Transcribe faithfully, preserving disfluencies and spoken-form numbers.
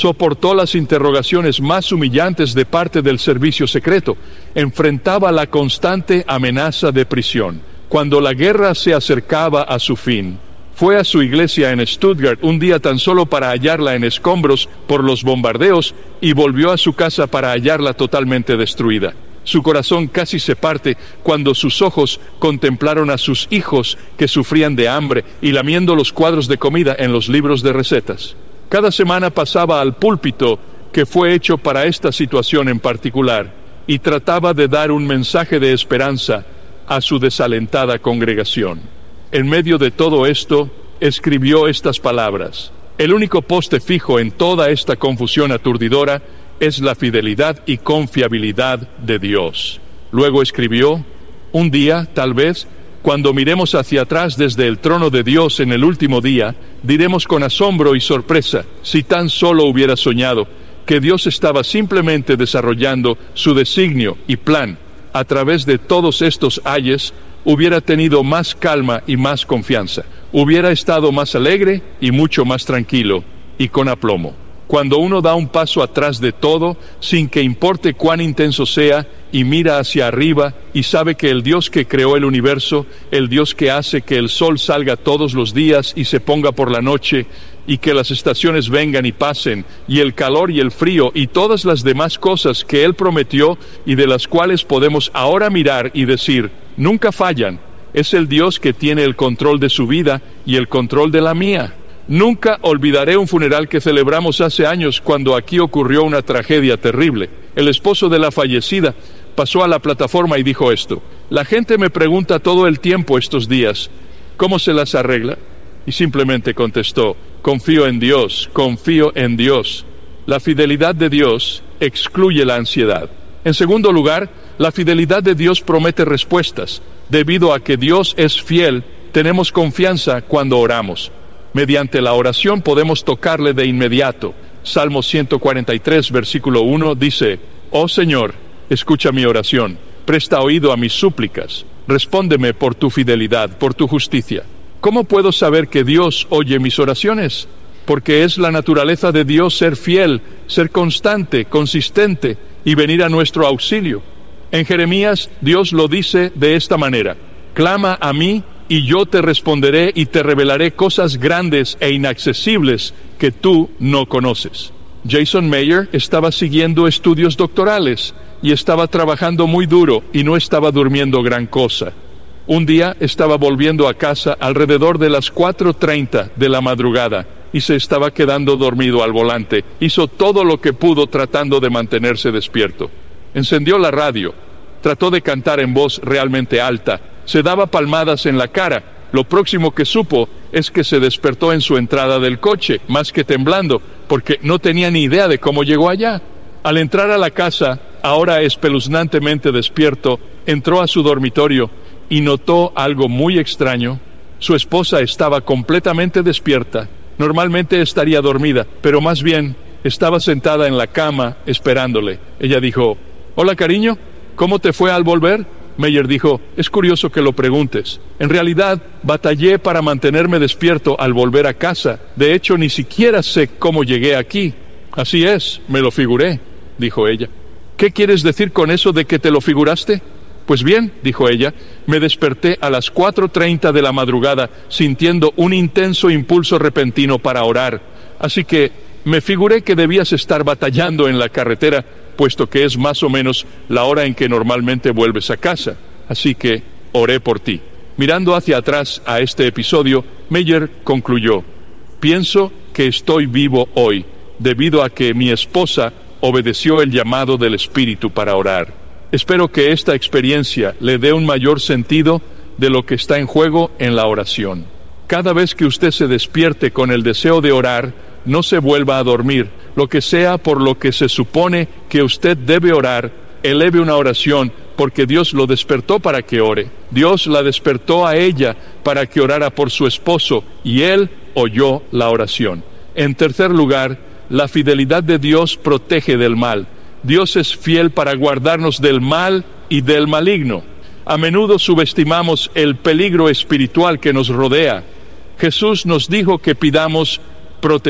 soportó las interrogaciones más humillantes de parte del servicio secreto, enfrentaba la constante amenaza de prisión. Cuando la guerra se acercaba a su fin, fue a su iglesia en Stuttgart un día tan solo para hallarla en escombros por los bombardeos y volvió a su casa para hallarla totalmente destruida. Su corazón casi se parte cuando sus ojos contemplaron a sus hijos que sufrían de hambre y lamiendo los cuadros de comida en los libros de recetas. Cada semana pasaba al púlpito que fue hecho para esta situación en particular y trataba de dar un mensaje de esperanza a su desalentada congregación. En medio de todo esto, escribió estas palabras: el único poste fijo en toda esta confusión aturdidora es la fidelidad y confiabilidad de Dios. Luego escribió: un día, tal vez, cuando miremos hacia atrás desde el trono de Dios en el último día, diremos con asombro y sorpresa, si tan solo hubiera soñado, que Dios estaba simplemente desarrollando su designio y plan a través de todos estos ayes, hubiera tenido más calma y más confianza, hubiera estado más alegre y mucho más tranquilo y con aplomo. Cuando uno da un paso atrás de todo, sin que importe cuán intenso sea, y mira hacia arriba y sabe que el Dios que creó el universo, el Dios que hace que el sol salga todos los días y se ponga por la noche, y que las estaciones vengan y pasen, y el calor y el frío y todas las demás cosas que Él prometió y de las cuales podemos ahora mirar y decir, nunca fallan, es el Dios que tiene el control de su vida y el control de la mía. Nunca olvidaré un funeral que celebramos hace años cuando aquí ocurrió una tragedia terrible. El esposo de la fallecida pasó a la plataforma y dijo esto: la gente me pregunta todo el tiempo estos días, ¿cómo se las arregla? Y simplemente contestó, confío en Dios, confío en Dios. La fidelidad de Dios excluye la ansiedad. En segundo lugar, la fidelidad de Dios promete respuestas. Debido a que Dios es fiel, tenemos confianza cuando oramos. Mediante la oración podemos tocarle de inmediato. Salmo ciento cuarenta y tres, versículo uno, dice, oh Señor, escucha mi oración, presta oído a mis súplicas, respóndeme por tu fidelidad, por tu justicia. ¿Cómo puedo saber que Dios oye mis oraciones? Porque es la naturaleza de Dios ser fiel, ser constante, consistente y venir a nuestro auxilio. En Jeremías, Dios lo dice de esta manera, clama a mí y yo te responderé y te revelaré cosas grandes e inaccesibles que tú no conoces. Jason Mayer estaba siguiendo estudios doctorales y estaba trabajando muy duro y no estaba durmiendo gran cosa. Un día estaba volviendo a casa alrededor de las cuatro treinta de la madrugada y se estaba quedando dormido al volante. Hizo todo lo que pudo tratando de mantenerse despierto. Encendió la radio, trató de cantar en voz realmente alta, se daba palmadas en la cara. Lo próximo que supo es que se despertó en su entrada del coche, más que temblando, porque no tenía ni idea de cómo llegó allá. Al entrar a la casa, ahora espeluznantemente despierto, entró a su dormitorio y notó algo muy extraño. Su esposa estaba completamente despierta. Normalmente estaría dormida, pero más bien estaba sentada en la cama esperándole. Ella dijo, hola cariño, ¿cómo te fue al volver? Mayer dijo, es curioso que lo preguntes. En realidad, batallé para mantenerme despierto al volver a casa. De hecho, ni siquiera sé cómo llegué aquí. Así es, me lo figuré, dijo ella. ¿Qué quieres decir con eso de que te lo figuraste? Pues bien, dijo ella, me desperté a las cuatro treinta de la madrugada sintiendo un intenso impulso repentino para orar. Así que me figuré que debías estar batallando en la carretera, puesto que es más o menos la hora en que normalmente vuelves a casa. Así que oré por ti. Mirando hacia atrás a este episodio, Mayer concluyó, pienso que estoy vivo hoy, debido a que mi esposa obedeció el llamado del Espíritu para orar. Espero que esta experiencia le dé un mayor sentido de lo que está en juego en la oración. Cada vez que usted se despierte con el deseo de orar, no se vuelva a dormir. Lo que sea por lo que se supone que usted debe orar, eleve una oración, porque Dios lo despertó para que ore. Dios la despertó a ella para que orara por su esposo, y él oyó la oración. En tercer lugar, la fidelidad de Dios protege del mal. Dios es fiel para guardarnos del mal y del maligno. A menudo subestimamos el peligro espiritual que nos rodea. Jesús nos dijo que pidamos protección